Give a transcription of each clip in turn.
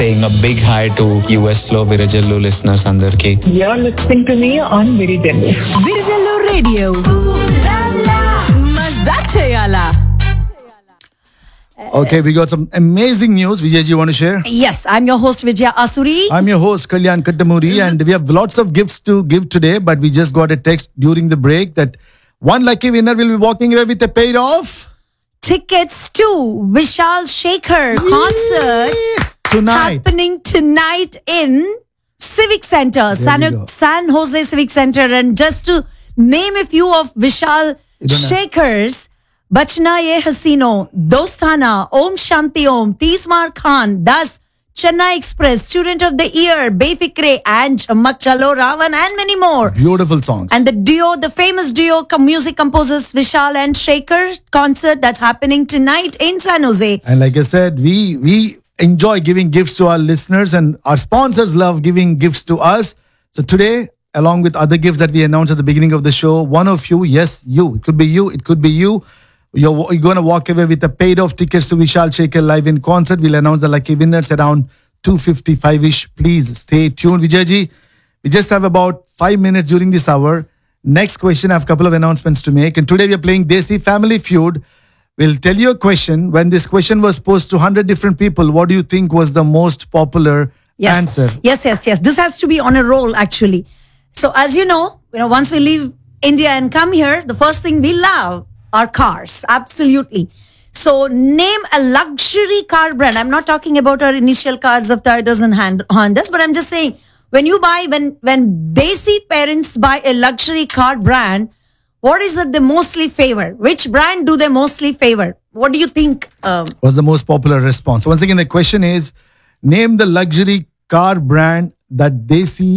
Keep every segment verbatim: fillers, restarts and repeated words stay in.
saying a big hi to U S లో విరజల్లు listeners అందరికి. You're listening to me on Virijallu. Virijallu Radio. Mazza cheyala. Okay, we got some amazing news. Vijay, you want to share? Yes, I'm your host Vijaya Asuri. I'm your host Kalyan Kattamuri, and we have lots of gifts to give today, but we just got a text during the break that one lucky winner will be walking away with a paid off Tickets to Vishal Shekhar concert tonight. happening tonight in Civic Center, San, we go. San Jose Civic Center. And just to name a few of Vishal don't Shekhar's, Bachna Ye Hasino, Dostana, Om Shanti Om, Tismar Khan, Das, Chennai Express, Student of the Year, Befikre, and Chammak Chalo Ravan, and many more. Beautiful songs. And the duo, the famous duo, com- music composers Vishal and Shekhar concert that's happening tonight in San Jose. And like I said, we we enjoy giving gifts to our listeners, and our sponsors love giving gifts to us. So today, along with other gifts that we announced at the beginning of the show, one of you, yes, you, it could be you, it could be you, you're, you're going to walk away with a paid off tickets to Vishal Shekhar live in concert. We'll announce the lucky winners around two fifty-five-ish. Please stay tuned. Vijayji, we just have about five minutes during this hour. Next question, I have a couple of announcements to make. And today we are playing Desi Family Feud. We'll tell you a question. When this question was posed to one hundred different people, what do you think was the most popular Yes. answer? Yes, yes, yes. This has to be on a roll, actually. So as you know, you know, once we leave India and come here, the first thing we love are cars. Absolutely. So name a luxury car brand. I'm not talking about our initial cars of Toyotas and Hand- Hondas, but I'm just saying when you buy, when when Desi parents buy a luxury car brand, what is it they mostly favor? Which brand do they mostly favor? What do you think? Um, Was the most popular response. Once again, the question is, name the luxury car brand that Desi,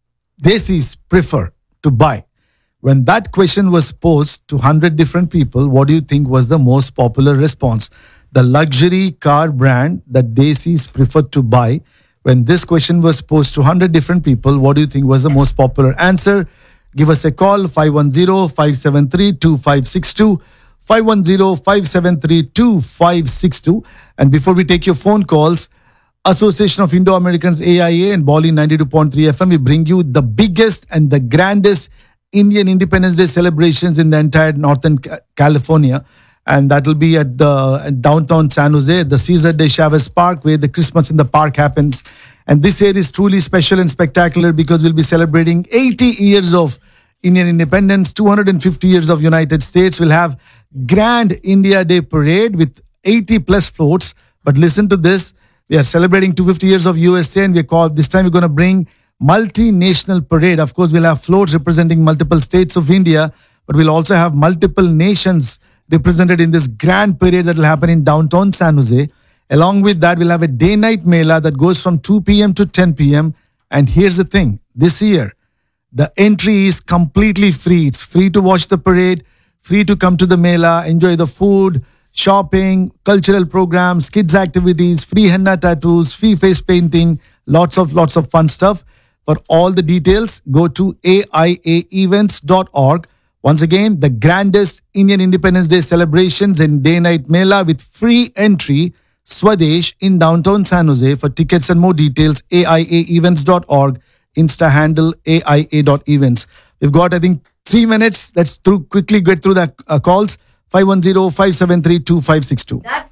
Desis prefer to buy. When that question was posed to one hundred different people, what do you think was the most popular response? The luxury car brand that Desis prefer to buy. When this question was posed to one hundred different people, what do you think was the most popular answer? Give us a call, five one zero, five seven three, two five six two, five one zero, five seven three, two five six two. And before we take your phone calls, Association of Indo-Americans A I A and Bali ninety-two point three F M, we bring you the biggest and the grandest Indian Independence Day celebrations in the entire Northern Ca- California. And that will be at the at downtown San Jose, the Cesar de Chavez Park, where the Christmas in the Park happens. And this year is truly special and spectacular because we'll be celebrating eighty years of Indian independence, two hundred fifty years of United States. We'll have Grand India Day Parade with eighty plus floats. But listen to this. We are celebrating two hundred fifty years of U S A, and we call this time we're going to bring multinational parade. Of course, we'll have floats representing multiple states of India, but we'll also have multiple nations represented in this grand parade that will happen in downtown San Jose. Along with that, we'll have a day-night mela that goes from two p.m. to ten p.m. And here's the thing. This year, the entry is completely free. It's free to watch the parade, free to come to the mela, enjoy the food, shopping, cultural programs, kids activities, free henna tattoos, free face painting, lots of lots of fun stuff. For all the details, go to A I A events dot org. Once again, the grandest Indian Independence Day celebrations in day-night mela with free entry, Swadesh in downtown San Jose. For tickets and more details, A I A events dot org, Insta handle A I A dot events. We've got, I think, three minutes. Let's through quickly get through the uh, calls. five one zero, five seven three, two five six two. that,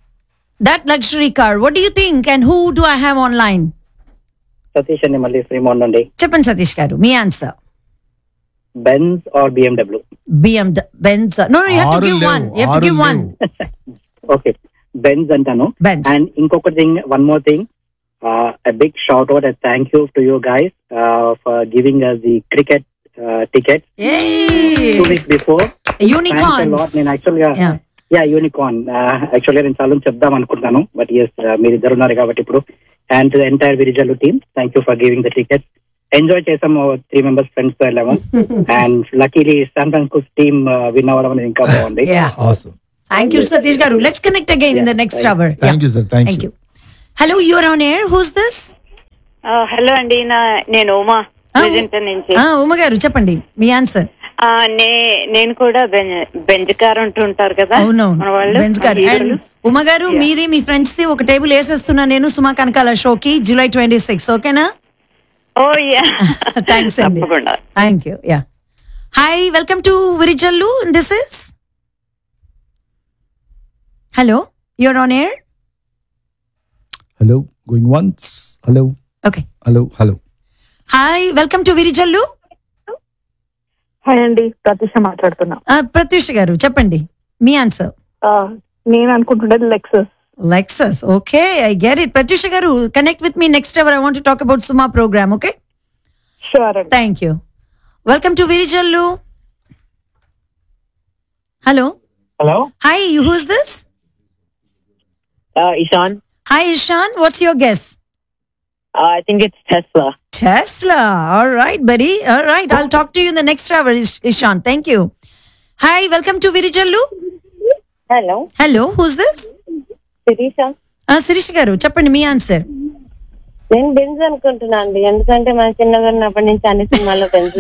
that luxury car, what do you think? And who do I have online? Satish అండి మళ్ళీ శ్రీమోహన్ అండి. చెప్పండి సతీష్ గారు మీ answer. Benz are BMW. BM Benz. No, no, you have to ఆరు give లేవు, one. You have to ఆరు give one. లేవు. Okay Benz అంటాను. Benz. అండ్ ఇంకొకటి thing, one more thing, a big shout out and thank you to you guys uh, for giving us the cricket uh, tickets Yay! two weeks before. Unicorns. Thanks a lot. నేను యాక్చువల్గా Yeah. Yeah unicorn యాక్చువల్గా నేను చాలా చెప్దాం అనుకుంటున్నాను, but yes మీరు ఇద్దరు ఉన్నారు కాబట్టి ఇప్పుడు. And to the entire Virijallu team, thank you for giving the tickets. Enjoy చేసాము, త్రీ మెంబర్స్ ఫ్రెండ్స్ తో వెళ్ళాము. And luckily San Francisco team win అవ్వడం అనేది ఇంకా బాగుంది. Yeah. Awesome. Thank you, Satish Garu. Let's connect again in the next hour. Thank you, sir. Thank, Thank you. you. Hello, you're on air. Who's this? Hello అండి, నా నేను Uma present నుంచి. ఉమా గారు చెప్పండి మీ ఆన్సర్. నేను కూడా బెంజ్ కార్ అంటూ ఉంటారు కదా అవునవును, మన వాళ్ళు బెంజ్ కార్. అండ్ ఉమ గారు మీది మీ ఫ్రెండ్స్ ది ఒక టేబుల్ వేసేస్తున్నా నేను సుమా కనకాల షోకి జూలై ట్వంటీ సిక్స్ ఓకేనా? ఓ యా థ్యాంక్స్ అండి. తప్పకుండా. Thank you. Yeah hi welcome to Virijallu. This is hello you're on air. Hello, going once. Hello, okay hello, hello. Hi welcome to Virijallu. Hi అండి, ప్రత్యూష మాట్లాడుతున్నా. ప్రత్యూష గారు చెప్పండి మీ ఆన్సర్. నేను అనుకుంటున్నది Lexus. Lexus. Okay, I get it. Pratyusha garu, connect with me next hour. I want to talk about Suma program, okay? Sure అండి. Thank you. Welcome to Virijallu. Hello. Hello, Hi, who's this? uh, Ishan. Hi, Ishan. What's your guess? Uh, I think it's Tesla. Tesla. All right, buddy. All right. I'll talk to you in the next hour, Ish- Ishan. Thank you. Hi, welcome to Virijallu. Hello Hello, who's this? Sirisha. Uh, Sirish garu, చెప్పండి మీ answer. నేను Benz అనుకుంటున్నా అండి, ఎందుకంటే మన చిన్నగా ఉన్నప్పటి నుంచి అన్ని సినిమాల్లో బెంజ్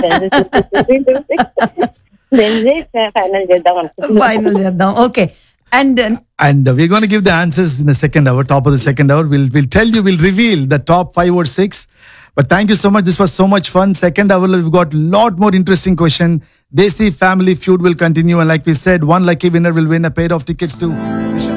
బెంజ్ ఫైనల్ చేద్దాం అనుకుంటున్నా. ఫైనల్ చేద్దాం. Okay. And And uh, we're going to give the answers in the second hour, top of the second hour. We'll we'll tell you, we'll reveal the top five or six. But thank you so much. This was so much fun. Second hour, we've got a lot more interesting question. Desi Family Feud will continue. And like we said, one lucky winner will win a pair of tickets to